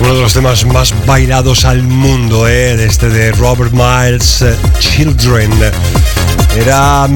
Uno de los temas más bailados al mundo, de Robert Miles, Children. Era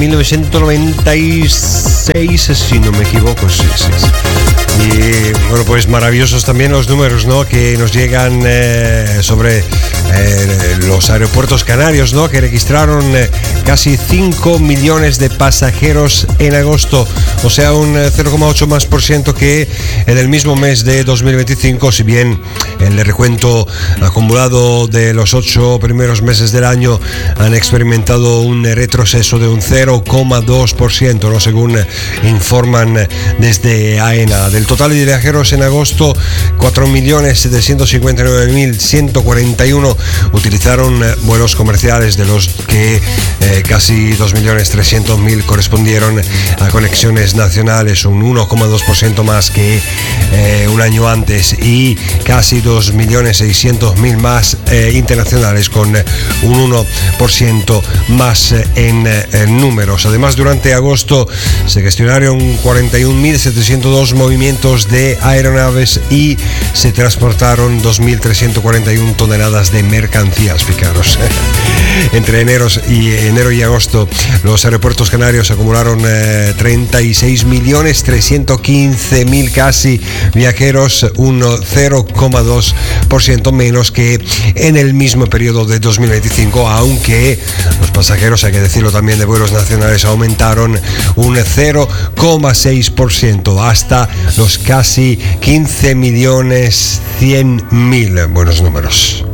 1996, si no me equivoco, sí. Y bueno, pues maravillosos también los números, ¿no?, que nos llegan sobre los aeropuertos canarios, ¿no?, que registraron casi 5 millones de pasajeros en agosto, o sea, un 0,8% más que en el mismo mes de 2025, si bien el recuento acumulado de los 8 primeros meses del año han experimentado un retroceso de un 0,2%, ¿no?, según informan desde AENA. Del total de viajeros en agosto, 4.759.141 utilizaron vuelos comerciales, de los que casi 2.300.000 correspondieron a conexiones nacionales, un 1,2% más que un año antes, y casi 2.600.000 más internacionales, con un 1% más en números. Además, durante agosto se gestionaron 41.702 movimientos de aeronaves y se transportaron 2.341 toneladas de mercancías. Fijaros, entre enero y agosto los aeropuertos canarios acumularon 36.315.000 casi viajeros, un 0,2% menos que en el mismo periodo de 2025, aunque los pasajeros, hay que decirlo también, de vuelos nacionales aumentaron un 0,6% hasta los casi 15.100.000. Buenos números.